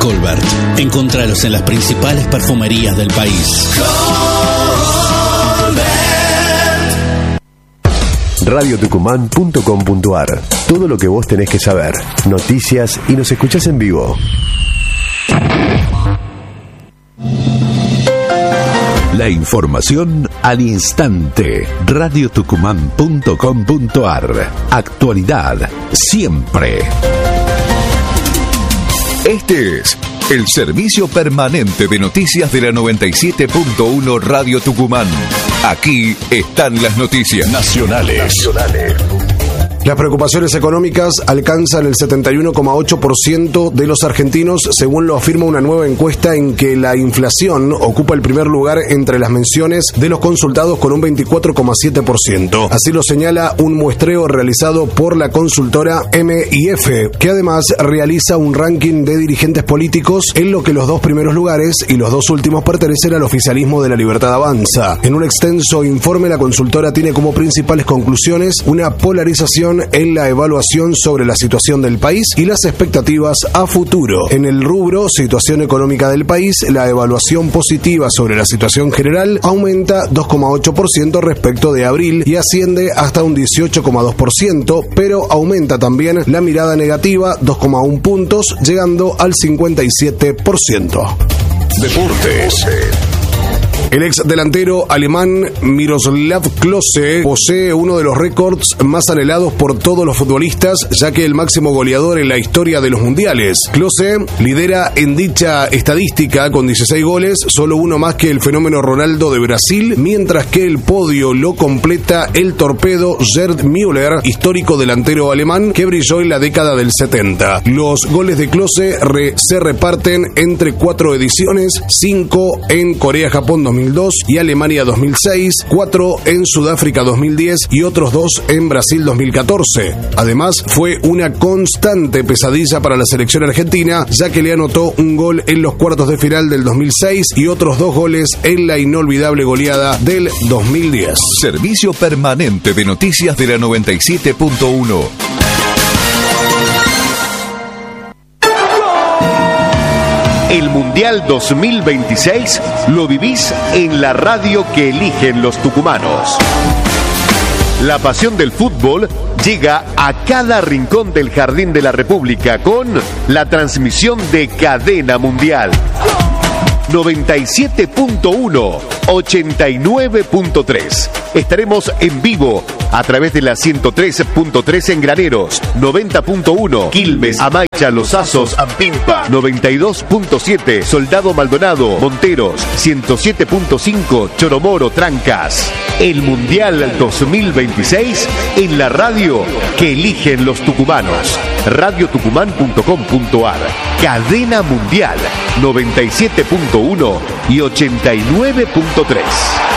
Colbert. Encontralos en las principales perfumerías del país. radiotucumán.com.ar. Todo lo que vos tenés que saber. Noticias y nos escuchás en vivo. La información al instante. radiotucumán.com.ar. Actualidad siempre. Este es el servicio permanente de noticias de la 97.1 Radio Tucumán. Aquí están las noticias nacionales. Las preocupaciones económicas alcanzan el 71,8% de los argentinos, según lo afirma una nueva encuesta en que la inflación ocupa el primer lugar entre las menciones de los consultados con un 24,7%. Así lo señala un muestreo realizado por la consultora MIF, que además realiza un ranking de dirigentes políticos en lo que los dos primeros lugares y los dos últimos pertenecen al oficialismo de La Libertad Avanza. En un extenso informe, la consultora tiene como principales conclusiones una polarización en la evaluación sobre la situación del país y las expectativas a futuro. En el rubro situación económica del país, la evaluación positiva sobre la situación general aumenta 2,8% respecto de abril y asciende hasta un 18,2%, pero aumenta también la mirada negativa 2,1 puntos, llegando al 57%. Deportes. El ex delantero alemán Miroslav Klose posee uno de los récords más anhelados por todos los futbolistas, ya que el máximo goleador en la historia de los mundiales. Klose lidera en dicha estadística con 16 goles, solo uno más que el fenómeno Ronaldo de Brasil, mientras que el podio lo completa el torpedo Gerd Müller, histórico delantero alemán que brilló en la década del 70. Los goles de Klose se reparten entre 4 ediciones, 5 en Corea-Japón 2002 y Alemania 2006, 4 en Sudáfrica 2010 y otros 2 en Brasil 2014. Además, fue una constante pesadilla para la selección argentina, ya que le anotó un gol en los cuartos de final del 2006 y otros 2 goles en la inolvidable goleada del 2010. Servicio permanente de noticias de la 97.1. El Mundial 2026 lo vivís en la radio que eligen los tucumanos. La pasión del fútbol llega a cada rincón del Jardín de la República con la transmisión de Cadena Mundial. 97.1, 89.3. Estaremos en vivo a través de la 103.3 en Graneros, 90.1 Quilmes, Amaicha, Los Asos, Ampimpa, 92.7 Soldado Maldonado, Monteros, 107.5 Choromoro, Trancas. El Mundial 2026 en la radio que eligen los tucumanos. radiotucumán.com.ar. Cadena Mundial 97.1 y 89.3.